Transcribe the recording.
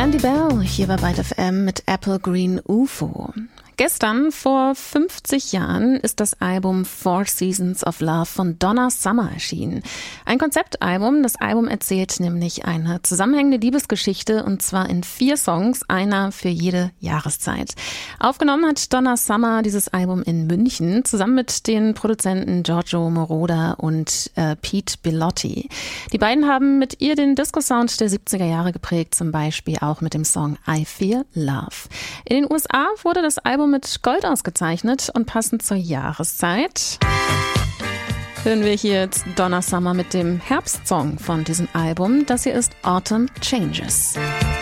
Andy Bell hier bei Byte FM mit Apple Green UFO. Gestern, vor 50 Jahren, ist das Album Four Seasons of Love von Donna Summer erschienen. Ein Konzeptalbum. Das Album erzählt nämlich eine zusammenhängende Liebesgeschichte, und zwar in 4 Songs, einer für jede Jahreszeit. Aufgenommen hat Donna Summer dieses Album in München, zusammen mit den Produzenten Giorgio Moroder und Pete Bellotti. Die beiden haben mit ihr den Disco-Sound der 70er Jahre geprägt, zum Beispiel auch mit dem Song I Feel Love. In den USA wurde das Album mit Gold ausgezeichnet, und passend zur Jahreszeit hören wir hier jetzt Donna Summer mit dem Herbstsong von diesem Album. Das hier ist Autumn Changes.